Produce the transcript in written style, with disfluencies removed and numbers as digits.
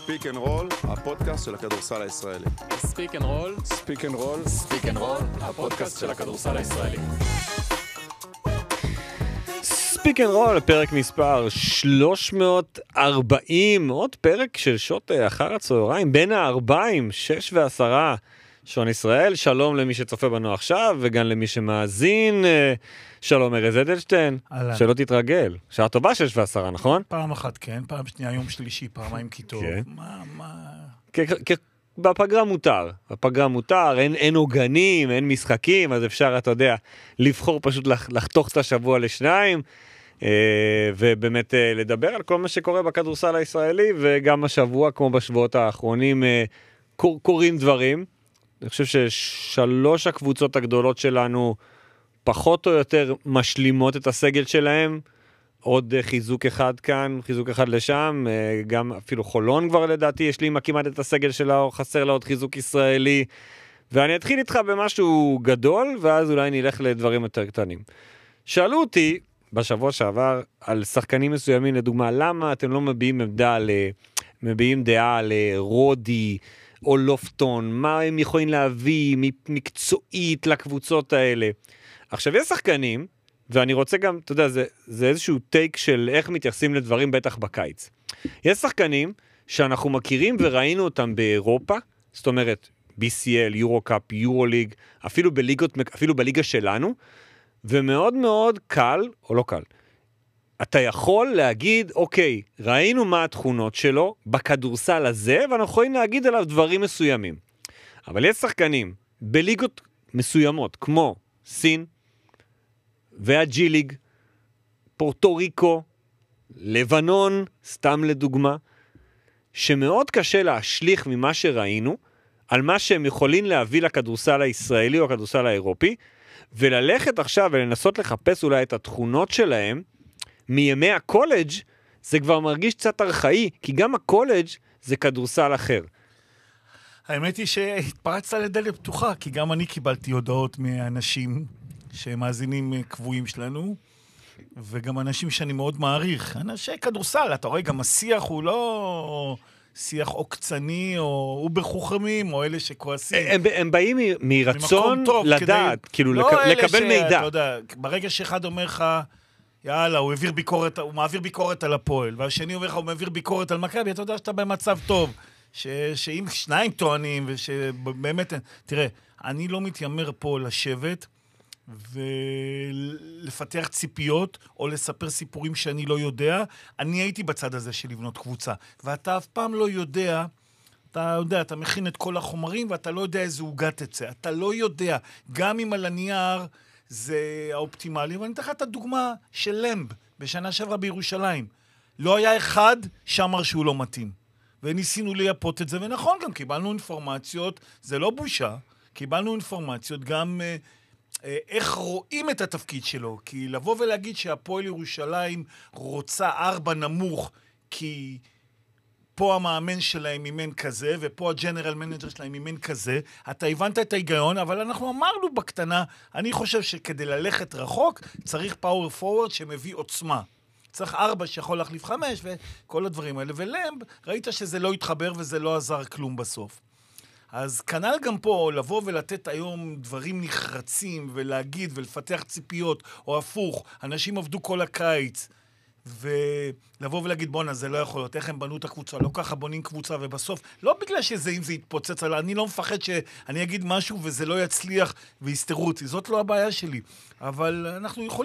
ספיק אנד רול, הפודקאסט של הכדורסל הישראלי. ספיק אנד רול, ספיק אנד רול, ספיק אנד רול, הפודקאסט של הכדורסל הישראלי. ספיק אנד רול, פרק מספר 340, עוד פרק של שעות אחר הצהריים, בין הארבעים, 6 ו10, שעון ישראל. שלום למי שצופה בנו עכשיו, וגם למי שמאזין. שלום ארז אדלשטיין, שלא תתרגל. שעה טובה 6 ו10, נכון? פעם אחת כן, פעם שנייה, יום שלישי, פעמיים כי טוב. כן. מה? בפגרה מותר, אין עוגנים, אין משחקים, אז אפשר, אתה יודע, לבחור פשוט לחתוך את השבוע לשניים, ובאמת לדבר על כל מה שקורה בכדורסל הישראלי, וגם השבוע, כמו בשבועות האחרונים, קורים דברים. אני חושב ששלוש הקבוצות הגדולות שלנו, פחות או יותר משלימות את הסגל שלהם, עוד חיזוק אחד כאן, חיזוק אחד לשם, גם אפילו חולון כבר לדעתי, יש לי כמעט את הסגל שלה, חסר לה עוד חיזוק ישראלי, ואני אתחיל איתך במשהו גדול, ואז אולי נלך לדברים יותר קטנים. שאלו אותי בשבוע שעבר על שחקנים מסוימים, לדוגמה, למה אתם לא מביעים דעה על רודי או לופטון, מה הם יכולים להביא מקצועית לקבוצות האלה. עכשיו, יש שחקנים, ואני רוצה גם, אתה יודע, זה איזשהו טייק של איך מתייחסים לדברים בטח בקיץ. יש שחקנים שאנחנו מכירים וראינו אותם באירופה, זאת אומרת, BCL, יורו-קאפ, יורו-ליג, אפילו בליגה שלנו, ומאוד מאוד קל, או לא קל, אתה יכול להגיד, אוקיי, ראינו מה התכונות שלו בכדורסל הזה, ואנחנו יכולים להגיד עליו דברים מסוימים. אבל יש שחקנים בליגות מסוימות, כמו סין, והג'י ליג, פורטו ריקו, לבנון, סתם לדוגמה, שמאוד קשה להשליך ממה שראינו, על מה שהם יכולים להביא לכדורסל הישראלי או הכדורסל האירופי, וללכת עכשיו ולנסות לחפש אולי את התכונות שלהם, מימי הקולג' זה כבר מרגיש קצת ארכאי, כי גם הקולג' זה כדורסל אחר. האמת היא שהתפרצת לדלת פתוחה, כי גם אני קיבלתי הודעות מאנשים שמאזינים קבועים שלנו, וגם אנשים שאני מאוד מעריך. אנשי כדורסל, אתה רואה, גם השיח הוא לא שיח עוקצני, או הוא בחוכמים, או אלה שכועסים. הם באים מרצון לדעת, כאילו לקבל מידע. אתה יודע, ברגע שאחד אומר לך, יאללה, הוא מעביר ביקורת על הפועל, והשני אומר לך, הוא מעביר ביקורת על מכבי, אתה יודע שאתה במצב טוב, שאם שניים טוענים, ושבאמת, תראה, אני לא מתיימר פה לשבת, ולפתח ציפיות, או לספר סיפורים שאני לא יודע. אני הייתי בצד הזה של לבנות קבוצה, ואתה אף פעם לא יודע, אתה מכין את כל החומרים, ואתה לא יודע איזה עוגה תצא, אתה לא יודע, גם אם על הנייר זה האופטימלי, ואני אתן לך את הדוגמה של למב, בשנה שעברה בירושלים. לא היה אחד שאמר שהוא לא מתאים, וניסינו לייפות את זה, ונכון, גם קיבלנו אינפורמציות, זה לא בושה, קיבלנו אינפורמציות גם איך רואים את התפקיד שלו, כי לבוא ולהגיד שהפועל ירושלים רוצה 4 נמוך, כי פה המאמן שלהם אימן כזה, ופה הג'נרל מנג'ר שלהם אימן כזה, אתה הבנת את ההיגיון, אבל אנחנו אמרנו בקטנה, אני חושב שכדי ללכת רחוק, צריך פאוור פורוורד שמביא עוצמה. צריך 4 שיכול להחליף 5, וכל הדברים האלה. ולמב, ראית שזה לא התחבר וזה לא עזר כלום בסוף. אז כנ"ל גם פה, לבוא ולתת היום דברים נחרצים, ולהגיד ולפתח ציפיות, או הפוך, אנשים עבדו כל הקיץ, ולבוא ולהגיד, בונה, זה לא יכול להיות, איך הם בנו את הקבוצה, לא ככה בונים קבוצה, ובסוף, לא בגלל שזה, אם זה יתפוצץ עליי, אני לא מפחד שאני אגיד משהו, וזה לא יצליח, ויסתרו אותי, זאת לא הבעיה שלי, אבל אנחנו יכולים